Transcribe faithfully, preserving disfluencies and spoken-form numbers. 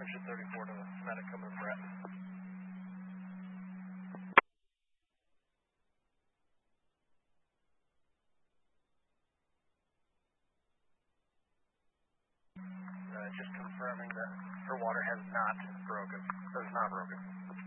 Ocean thirty-four to medic coming to Brett. Uh, just confirming that her water has not broken. Or is not broken.